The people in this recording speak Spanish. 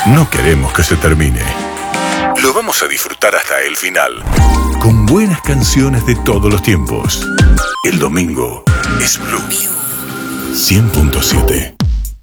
no queremos que se termine. Lo vamos a disfrutar hasta el final, con buenas canciones de todos los tiempos. El domingo es Blue 100.7.